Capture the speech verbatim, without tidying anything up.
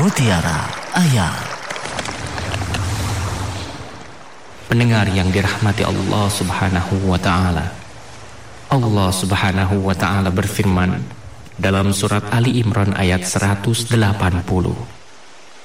Mutiara Ayat. Pendengar yang dirahmati Allah Subhanahu wa ta'ala, Allah Subhanahu wa ta'ala berfirman dalam surat Ali Imran ayat seratus delapan puluh,